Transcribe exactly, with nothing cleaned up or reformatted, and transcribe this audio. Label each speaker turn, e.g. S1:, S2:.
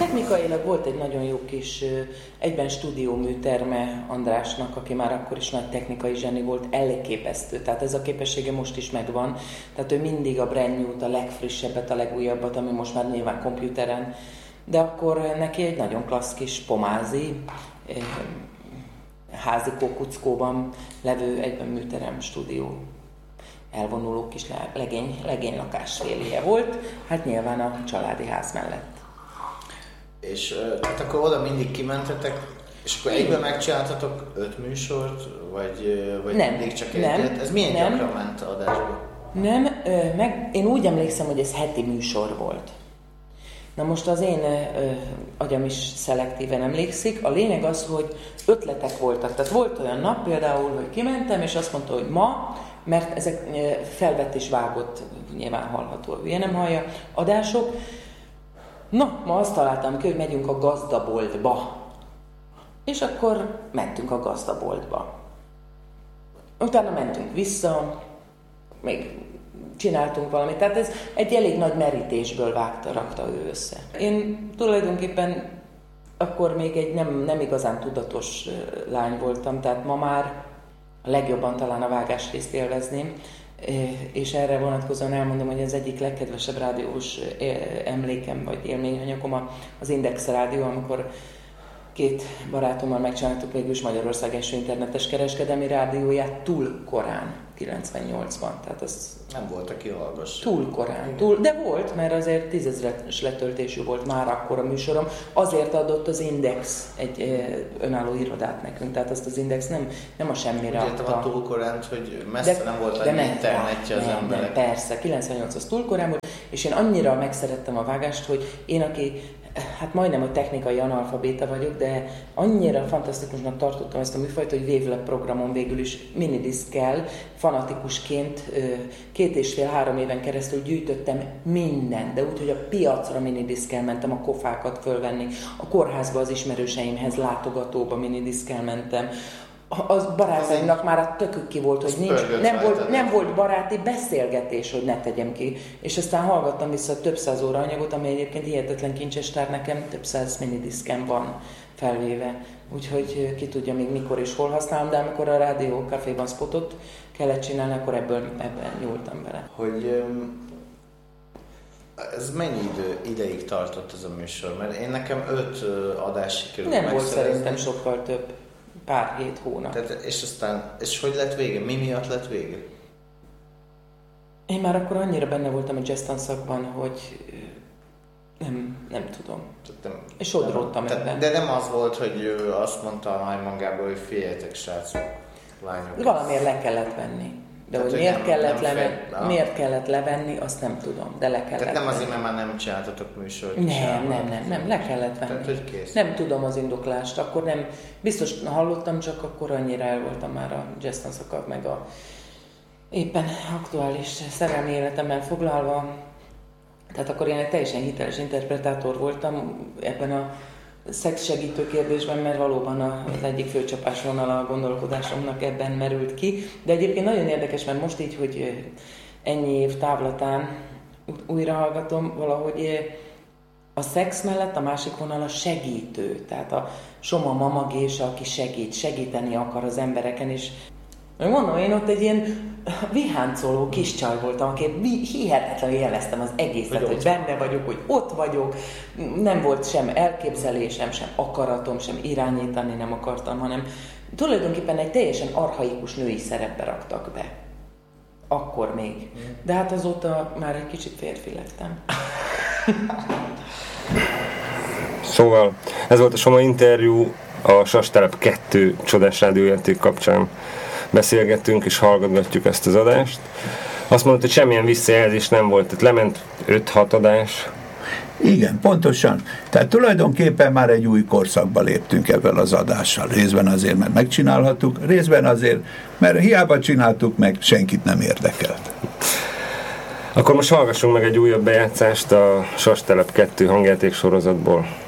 S1: technikailag volt egy nagyon jó kis egyben stúdióműterme Andrásnak, aki már akkor is nagy technikai zseni volt, elképesztő. Tehát ez a képessége most is megvan. Tehát ő mindig a brand new-t, a legfrissebbet, a legújabbat, ami most már nyilván komputeren. De akkor neki egy nagyon klassz kis pomázi, házikó kuckóban levő egyben műterem stúdió. Elvonuló kis legény, legény lakásféléje volt, hát nyilván a családi ház mellett.
S2: És tehát akkor oda mindig kimentetek, és akkor egyben megcsináltatok öt műsort, vagy, vagy
S1: nem,
S2: mindig csak
S1: nem,
S2: egyet? Ez milyen
S1: nem,
S2: gyakran ment adásba?
S1: Nem, meg én úgy emlékszem, hogy ez heti műsor volt. Na most az én ö, agyam is szelektíven emlékszik. A lényeg az, hogy ötletek voltak. Tehát volt olyan nap például, hogy kimentem, és azt mondta, hogy ma, mert ezek felvett és vágott, nyilván hallható, a hülye nem hallja, adások. Na, ma azt találtam ki, hogy megyünk a gazdaboltba. És akkor mentünk a gazdaboltba. Utána mentünk vissza, még csináltunk valamit. Tehát ez egy elég nagy merítésből vágta, rakta ő össze. Én tulajdonképpen akkor még egy nem, nem igazán tudatos lány voltam, tehát ma már a legjobban talán a vágásrészt élvezném, és erre vonatkozóan elmondom, hogy az egyik legkedvesebb rádiós emlékem vagy élményanyagom az Index Rádió, amikor két barátommal megcsináltuk végül is Magyarország első internetes kereskedelmi rádióját túl korán, kilencvennyolcban. Tehát az
S2: nem volt, aki hallgass.
S1: Túl korán. Túl, de volt, mert azért tízezres letöltésű volt már akkor a műsorom. Azért adott az Index egy önálló irodát nekünk, tehát azt az Index nem, nem a semmire adta.
S2: Értem a túl korán, hogy messze de, nem volt annyi internetje az
S1: nem,
S2: emberek.
S1: Nem, persze, kilencvennyolc az túl korán volt, és én annyira megszerettem a vágást, hogy én, aki hát majdnem a technikai analfabéta vagyok, de annyira fantasztikusnak tartottam ezt a műfajt, hogy Wavelab programon végül is minidiszkkel fanatikusként két és fél-három éven keresztül gyűjtöttem mindent, de úgy, hogy a piacra minidiszkkel mentem a kofákat fölvenni, a kórházba az ismerőseimhez látogatóba minidiszkkel mentem, az barátaimnak már a tökük ki volt, hogy nincs, nem, volt, nem volt baráti beszélgetés, hogy ne tegyem ki. És aztán hallgattam vissza több száz óra anyagot, ami egyébként hihetetlen kincsestár, nekem több száz minidiszkem van felvéve. Úgyhogy ki tudja még mikor és hol használom, de amikor a Rádió Caféban spotot kellett csinálni, akkor ebből ebben nyúltam bele.
S2: Hogy ez mennyi idő, ideig tartott ez a műsor? Mert én nekem öt adás sikerült
S1: Nem volt szerintem sokkal több. Pár hét hónap.
S2: Tehát, és aztán, és hogy lett vége? Mi miatt lett vége?
S1: Én már akkor annyira benne voltam a jazz tanszakban, hogy nem, nem tudom.
S2: Nem,
S1: és sodródtam ebben.
S2: De nem az volt, hogy ő azt mondta a Hajman Gábor, hogy figyeljetek srácok, lányok.
S1: Valamiért le kellett venni. De hogy miért, nem, kellett nem leven, fél, miért kellett levenni, azt nem tudom, de le kellett.
S2: Tehát nem
S1: venni.
S2: Azért, mert már nem csináltatok műsort.
S1: Nem, nem, nem, nem, nem, le kellett venni.
S2: Tehát, hogy kész.
S1: Nem tudom az indoklást, akkor nem, biztos hallottam, csak akkor annyira el voltam már a jazz tanszakkal, meg a éppen aktuális szerelmi életemmel foglalva. Tehát akkor én egy teljesen hiteles interpretátor voltam ebben a szexsegítő kérdésben, mert valóban az egyik főcsapásvonal a gondolkodásomnak ebben merült ki. De egyébként nagyon érdekes, mert most így, hogy ennyi év távlatán újra hallgatom, valahogy a szex mellett a másik vonal a segítő. Tehát a Soma Mama Gésa, aki segít, segíteni akar az embereken, és mondom, én ott egy ilyen viháncoló kis csaj voltam, aki hihetetlenül jeleztem az egészet, hogy, hogy benne vagyok, hogy ott vagyok. Nem volt sem elképzelésem, sem akaratom, sem irányítani nem akartam, hanem tulajdonképpen egy teljesen archaikus női szerepbe raktak be. Akkor még. De hát azóta már egy kicsit férfi lettem.
S3: Szóval ez volt a Soma interjú a Sastelep kettő csodás rádiójáték kapcsán. Beszélgettünk és hallgatgatjuk ezt az adást. Azt mondta, hogy semmilyen visszajelzés nem volt, tehát lement öt-hat adás.
S4: Igen, pontosan. Tehát tulajdonképpen már egy új korszakba léptünk ebben az adással. Részben azért, mert megcsinálhattuk, részben azért, mert hiába csináltuk meg, senkit nem érdekelt.
S3: Akkor most hallgassunk meg egy újabb bejátszást a Sastelep kettő hangjáték sorozatból.